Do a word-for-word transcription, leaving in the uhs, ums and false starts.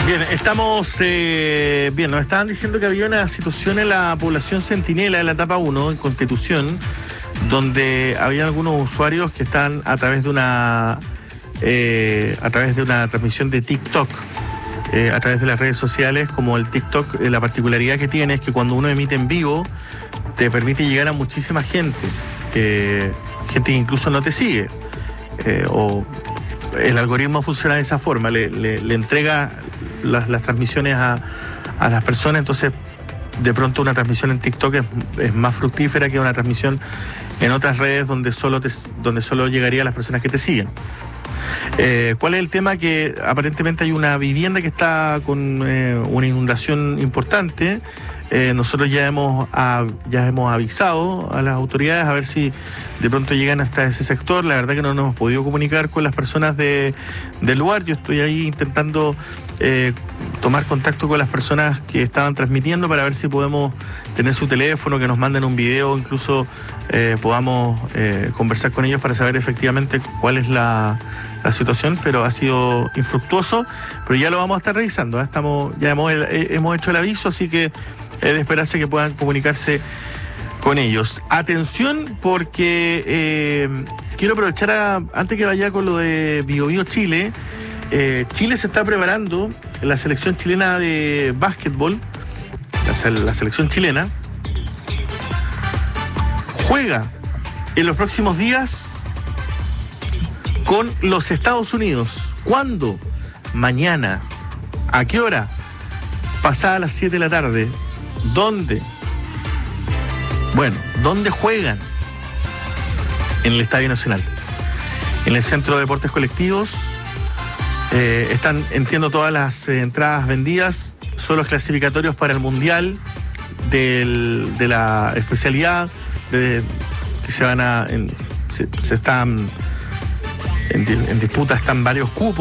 Bien, estamos, eh, bien, nos estaban diciendo que había una situación en la población Centinela, en la etapa uno, en Constitución, donde había algunos usuarios que están a través de una, eh, a través de una transmisión de TikTok, eh, a través de las redes sociales, como el TikTok, eh, la particularidad que tiene es que cuando uno emite en vivo, te permite llegar a muchísima gente, eh, gente que incluso no te sigue, eh, o el algoritmo funciona de esa forma, le, le, le entrega las, las transmisiones a, a las personas, entonces de pronto una transmisión en TikTok es, es más fructífera que una transmisión en otras redes donde solo, te, donde solo llegaría a las personas que te siguen. Eh, ¿Cuál es el tema? Que aparentemente hay una vivienda que está con eh, una inundación importante. Eh, nosotros ya hemos, a, ya hemos avisado a las autoridades a ver si de pronto llegan hasta ese sector. La verdad que no nos hemos podido comunicar con las personas de, del lugar. Yo estoy ahí intentando eh, tomar contacto con las personas que estaban transmitiendo para ver si podemos tener su teléfono, que nos manden un video, incluso eh, podamos eh, conversar con ellos para saber efectivamente cuál es la, la situación, pero ha sido infructuoso, pero ya lo vamos a estar revisando, ¿eh? Estamos, ya hemos, eh, hemos hecho el aviso, así que es de esperarse que puedan comunicarse con ellos. Atención, porque eh, quiero aprovechar a, antes que vaya con lo de Bio Bio Chile. eh, Chile se está preparando, la selección chilena de básquetbol, la, la selección chilena juega en los próximos días con los Estados Unidos. ¿Cuándo? Mañana. ¿A qué hora? Pasada las siete de la tarde. ¿Dónde? Bueno, ¿dónde juegan? En el Estadio Nacional, en el Centro de Deportes Colectivos. Eh, están, entiendo, todas las eh, entradas vendidas. Son los clasificatorios para el Mundial del, de la especialidad de, que se van a en, se, se están en, en disputa, están varios cupos.